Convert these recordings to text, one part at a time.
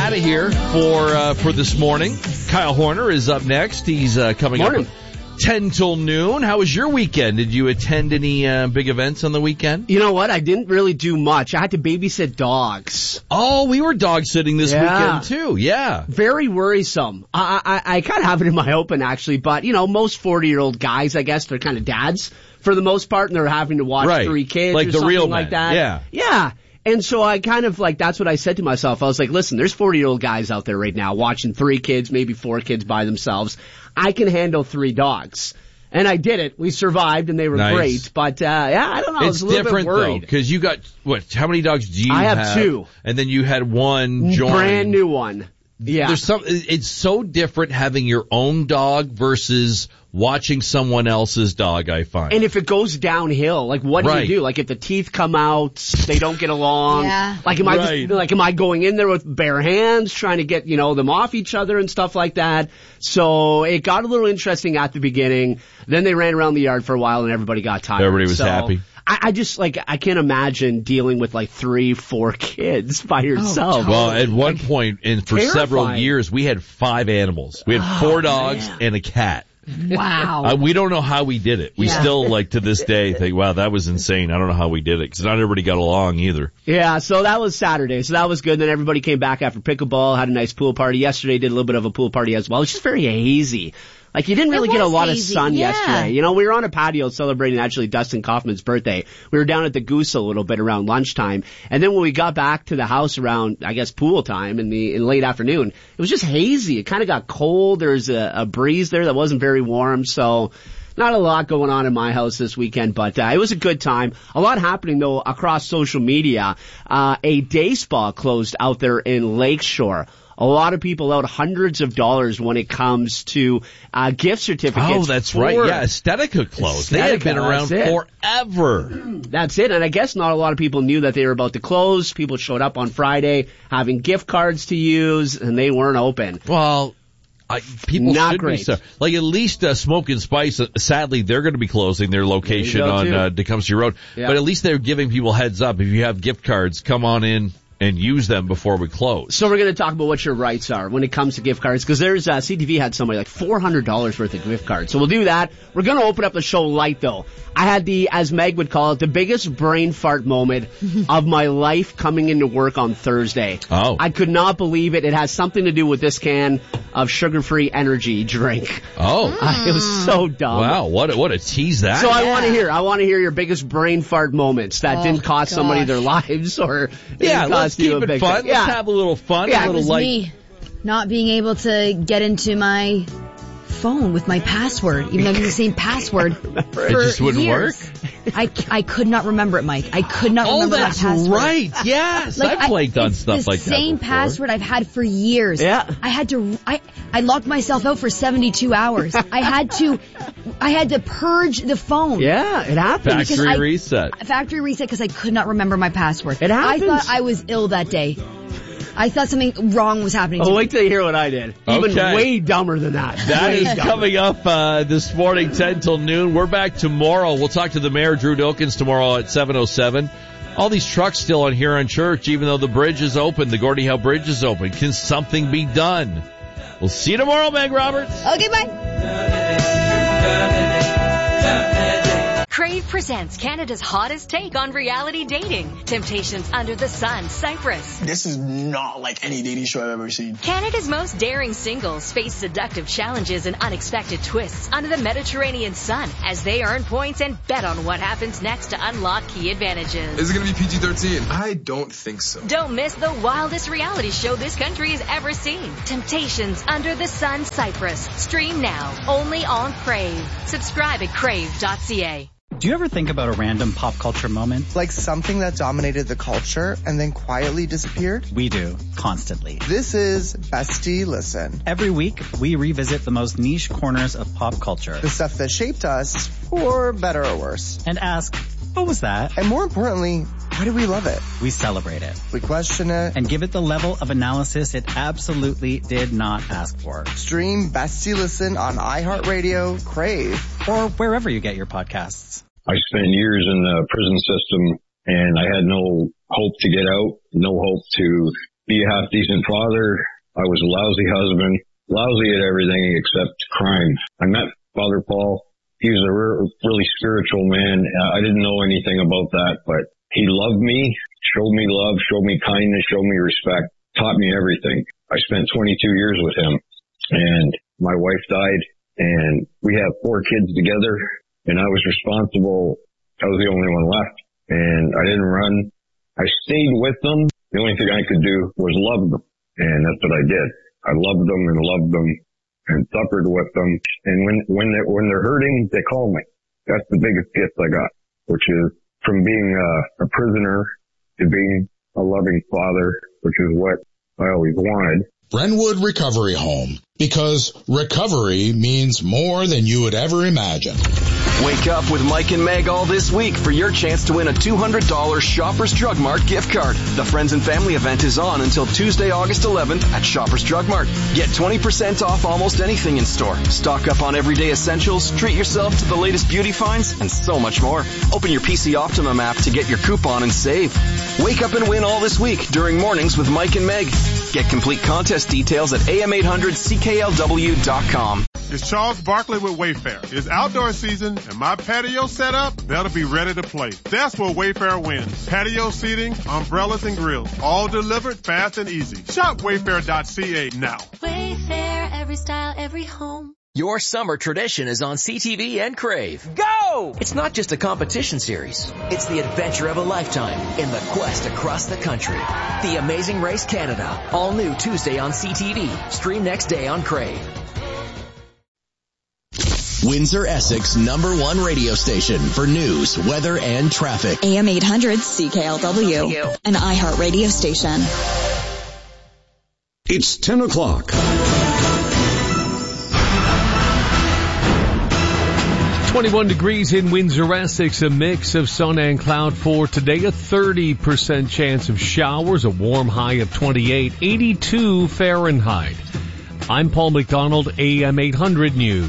out of here for this morning. Kyle Horner is up next. He's coming up 10 till noon. How was your weekend? Did you attend any big events on the weekend? You know what? I didn't really do much. I had to babysit dogs. Oh, we were dog sitting this weekend too. Yeah. Very worrisome. I kind of have it in my open actually, but most 40-year-old guys, I guess, they're kind of dads for the most part, and they're having to watch 3 kids like or the something real like men. that. Yeah. And so I kind of that's what I said to myself. I was like, listen, there's 40-year-old guys out there right now watching 3 kids, maybe 4 kids by themselves. I can handle 3 dogs. And I did it. We survived, and they were great. But, I don't know. I was a little bit worried. Though, because you got, how many dogs do you have? I have 2. And then you had one join. Brand new one. Yeah. It's so different having your own dog versus watching someone else's dog, I find. And if it goes downhill, what do you do? Like if the teeth come out, they don't get along. Yeah. Am I going in there with bare hands trying to get, them off each other and stuff like that? So it got a little interesting at the beginning. Then they ran around the yard for a while and everybody got tired. Everybody was happy. I just I can't imagine dealing with 3, 4 kids by yourself. Oh, well, at one point for several years, we had 5 animals. We had 4 dogs and a cat. Wow. We don't know how we did it. We still, to this day, think, wow, that was insane. I don't know how we did it, because not everybody got along either. Yeah, so that was Saturday. So that was good. Then everybody came back after pickleball, had a nice pool party. Yesterday did a little bit of a pool party as well. It's just very hazy. You didn't really get a lot of sun yesterday. We were on a patio celebrating actually Dustin Kaufman's birthday. We were down at the Goose a little bit around lunchtime. And then when we got back to the house around, I guess, pool time in late afternoon, it was just hazy. It kind of got cold. There's a breeze there that wasn't very warm. So not a lot going on in my house this weekend, but it was a good time. A lot happening, though, across social media. A day spa closed out there in Lakeshore. A lot of people out hundreds of dollars when it comes to gift certificates. Oh, that's right. Yeah, Aesthetica closed. They had been around forever. That's it. And I guess not a lot of people knew that they were about to close. People showed up on Friday having gift cards to use, and they weren't open. Well, people not should great. be so. At least Smoke and Spice, sadly, they're going to be closing their location on Tecumseh Road. Yeah. But at least they're giving people heads up. If you have gift cards, come on in and use them before we close. So we're going to talk about what your rights are when it comes to gift cards, because there's CTV had somebody $400 worth of gift cards. So we'll do that. We're going to open up the show light, though. I had as Meg would call it, the biggest brain fart moment of my life coming into work on Thursday. Oh. I could not believe it. It has something to do with this can of sugar-free energy drink. Oh. It was so dumb. Wow, what a tease that. So I want to hear your biggest brain fart moments that didn't cost somebody their lives or let's keep it fun. Yeah. Let's have a little fun. Yeah, a little it was me not being able to get into my phone with my password, even though it's the same password for It just wouldn't years. work? I could not remember it, Mike. I could not remember my password. Oh, that's right. Yes. I've blanked on stuff like that. It's the same password I've had for years. Yeah. I locked myself out for 72 hours. I had to purge the phone. Yeah, it happens. Factory reset because I could not remember my password. It happens. I thought I was ill that day. I thought something wrong was happening to me. Wait till you hear what I did. Even way dumber than that. That is coming up this morning, 10 till noon. We're back tomorrow. We'll talk to the mayor, Drew Dilkins, tomorrow at 7:07. All these trucks still on Huron Church, even though the bridge is open. The Gordie Howe Bridge is open. Can something be done? We'll see you tomorrow, Meg Roberts. Okay, bye. Crave presents Canada's hottest take on reality dating. Temptations Under the Sun, Cyprus. This is not like any dating show I've ever seen. Canada's most daring singles face seductive challenges and unexpected twists under the Mediterranean sun as they earn points and bet on what happens next to unlock key advantages. Is it going to be PG-13? I don't think so. Don't miss the wildest reality show this country has ever seen. Temptations Under the Sun, Cyprus. Stream now, only on Crave. Subscribe at crave.ca. Do you ever think about a random pop culture moment? Like something that dominated the culture and then quietly disappeared? We do, constantly. This is Bestie Listen. Every week, we revisit the most niche corners of pop culture. The stuff that shaped us, for better or worse. And ask, what was that? And more importantly, why do we love it? We celebrate it. We question it. And give it the level of analysis it absolutely did not ask for. Stream Bestie Listen on iHeartRadio, Crave, or wherever you get your podcasts. I spent years in the prison system, and I had no hope to get out, no hope to be a half-decent father. I was a lousy husband, lousy at everything except crime. I met Father Paul. He was a really spiritual man. I didn't know anything about that, but he loved me, showed me love, showed me kindness, showed me respect, taught me everything. I spent 22 years with him, and my wife died, and we have 4 kids together, and I was responsible. I was the only one left, and I didn't run. I stayed with them. The only thing I could do was love them, and that's what I did. I loved them and loved them and suffered with them. And when they're hurting, they call me. That's the biggest gift I got, which is from being a prisoner to being a loving father, which is what I always wanted. Brentwood Recovery Home, because recovery means more than you would ever imagine. Wake up with Mike and Meg all this week for your chance to win a $200 Shoppers Drug Mart gift card. The Friends and Family event is on until Tuesday, August 11th at Shoppers Drug Mart. Get 20% off almost anything in store. Stock up on everyday essentials, treat yourself to the latest beauty finds, and so much more. Open your PC Optimum app to get your coupon and save. Wake up and win all this week during Mornings with Mike and Meg. Get complete contest details at am800cklw.com. It's Charles Barkley with Wayfair. It's outdoor season and my patio set up, that'll be ready to play. That's where Wayfair wins. Patio seating, umbrellas and grills, all delivered fast and easy. Shop wayfair.ca now. Wayfair, every style, every home. Your summer tradition is on CTV and Crave. Go! It's not just a competition series. It's the adventure of a lifetime in the quest across the country. The Amazing Race Canada. All new Tuesday on CTV. Stream next day on Crave. Windsor, Essex #1 radio station for news, weather, and traffic. AM 800 CKLW, an iHeart radio station. It's 10 o'clock. 21 degrees in Windsor, Essex, a mix of sun and cloud for today, a 30% chance of showers, a warm high of 28, 82 Fahrenheit. I'm Paul McDonald, AM 800 News.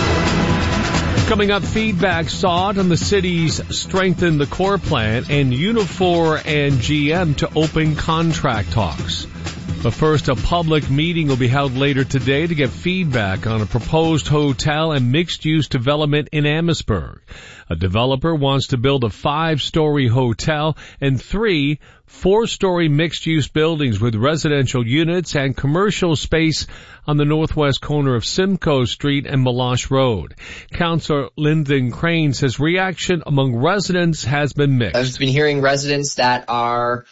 Coming up, feedback sought on the city's Strengthen the Core plan and Unifor and GM to open contract talks. But first, a public meeting will be held later today to get feedback on a proposed hotel and mixed-use development in Amherstburg. A developer wants to build a 5-story hotel and 3 4-story mixed-use buildings with residential units and commercial space on the northwest corner of Simcoe Street and Meloche Road. Councillor Lyndon Crane says reaction among residents has been mixed. I've been hearing residents that are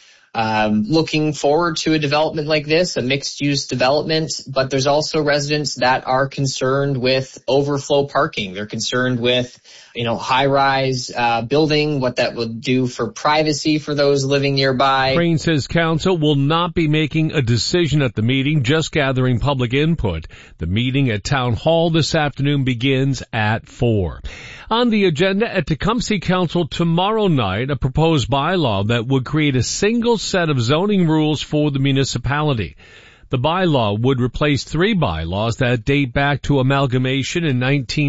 looking forward to a development like this, a mixed-use development, but there's also residents that are concerned with overflow parking. They're concerned with, high-rise building, what that would do for privacy for those living nearby. Crane says council will not be making a decision at the meeting, just gathering public input. The meeting at Town Hall this afternoon begins at 4. On the agenda at Tecumseh Council tomorrow night, a proposed bylaw that would create a single set of zoning rules for the municipality. The bylaw would replace 3 bylaws that date back to amalgamation in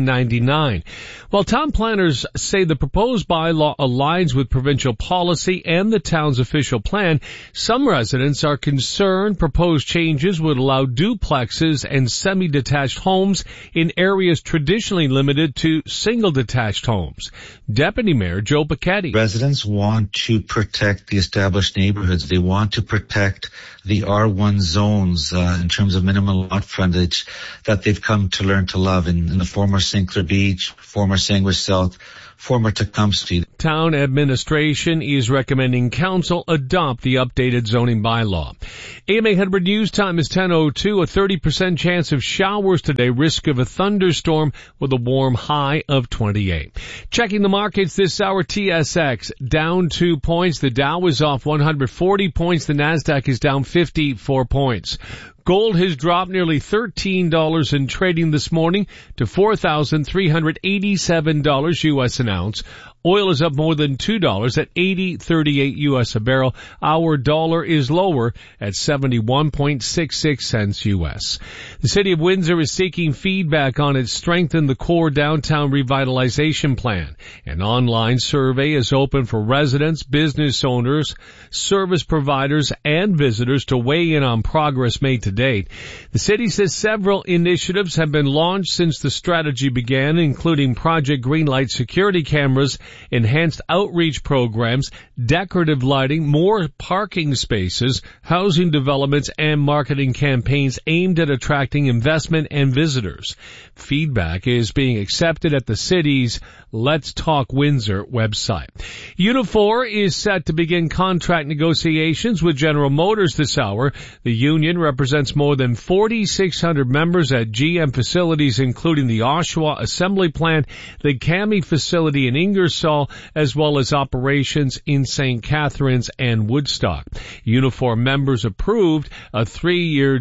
1999. While town planners say the proposed bylaw aligns with provincial policy and the town's official plan, some residents are concerned proposed changes would allow duplexes and semi-detached homes in areas traditionally limited to single-detached homes. Deputy Mayor Joe Pacetti. Residents want to protect the established neighborhoods. They want to protect the R1 zones in terms of minimum lot frontage that they've come to learn to love in the former St. Clair Beach, former Sandwich South, former Tecumseh. Town administration is recommending council adopt the updated zoning bylaw. AM 800 News time is 10:02. A 30% chance of showers today. Risk of a thunderstorm with a warm high of 28. Checking the markets this hour, TSX down 2 points. The Dow is off 140 points. The Nasdaq is down 54 points. Gold has dropped nearly $13 in trading this morning to $4,387 U.S. an ounce. Oil is up more than $2 at $80.38 US a barrel. Our dollar is lower at 71.66 cents US. The City of Windsor is seeking feedback on its Strengthen the Core Downtown Revitalization Plan. An online survey is open for residents, business owners, service providers, and visitors to weigh in on progress made to date. The city says several initiatives have been launched since the strategy began, including Project Greenlight security cameras, enhanced outreach programs, decorative lighting, more parking spaces, housing developments, and marketing campaigns aimed at attracting investment and visitors. Feedback is being accepted at the city's Let's Talk Windsor website. Unifor is set to begin contract negotiations with General Motors this hour. The union represents more than 4,600 members at GM facilities, including the Oshawa Assembly Plant, the CAMI facility in Ingersoll, as well as operations in St. Catharines and Woodstock. Unifor members approved a 3-year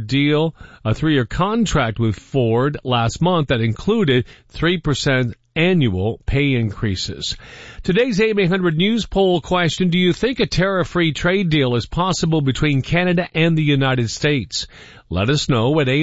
contract with Ford last month that included 3% annual pay increases. Today's AM 800 News poll question: do you think a tariff-free trade deal is possible between Canada and the United States? Let us know at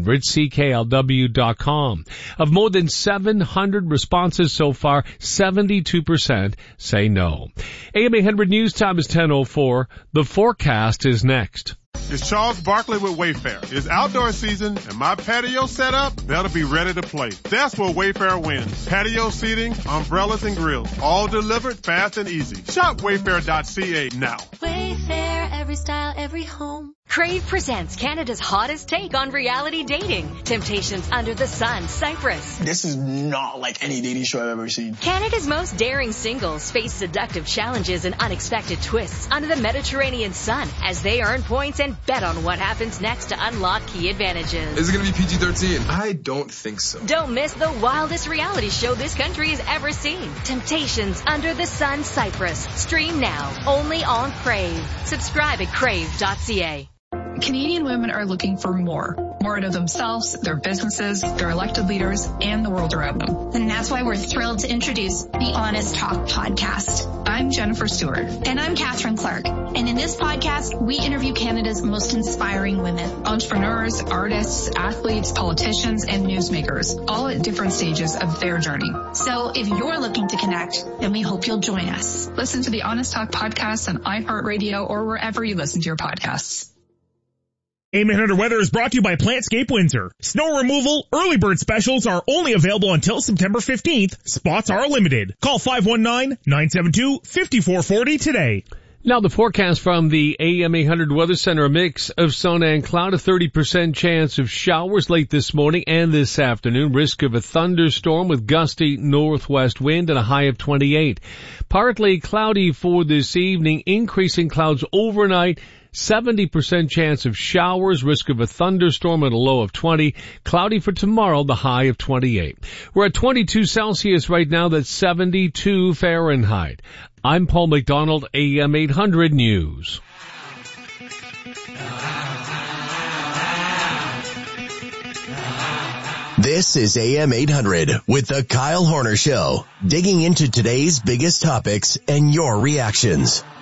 am800CKLW.com. Of more than 700 responses so far, 72% say no. AM 800 News time is 10:04. The forecast is next. It's Charles Barkley with Wayfair. It's outdoor season and my patio set up, that'll be ready to play. That's where Wayfair wins. Patio seating, umbrellas and grills, all delivered fast and easy. Shop wayfair.ca now. Wayfair, every style, every home. Crave presents Canada's hottest take on reality dating. Temptations Under the Sun, Cyprus. This is not like any dating show I've ever seen. Canada's most daring singles face seductive challenges and unexpected twists under the Mediterranean sun as they earn points and bet on what happens next to unlock key advantages. Is it going to be PG-13? I don't think so. Don't miss the wildest reality show this country has ever seen. Temptations Under the Sun, Cyprus. Stream now, only on Crave. Subscribe at crave.ca. Canadian women are looking for more out of themselves, their businesses, their elected leaders, and the world around them. And that's why we're thrilled to introduce the Honest Talk podcast. I'm Jennifer Stewart. And I'm Catherine Clark. And in this podcast, we interview Canada's most inspiring women. Entrepreneurs, artists, athletes, politicians, and newsmakers, all at different stages of their journey. So if you're looking to connect, then we hope you'll join us. Listen to the Honest Talk podcast on iHeartRadio or wherever you listen to your podcasts. AM 800 Weather is brought to you by Plantscape Windsor. Snow removal early bird specials are only available until September 15th. Spots are limited. Call 519-972-5440 today. Now the forecast from the AM 800 Weather Center: a mix of sun and cloud, a 30% chance of showers late this morning and this afternoon, risk of a thunderstorm with gusty northwest wind and a high of 28. Partly cloudy for this evening, increasing clouds overnight, 70% chance of showers, risk of a thunderstorm at a low of 20. Cloudy for tomorrow, the high of 28. We're at 22 Celsius right now, that's 72 Fahrenheit. I'm Paul McDonald, AM 800 News. This is AM 800 with the Kyle Horner Show, digging into today's biggest topics and your reactions.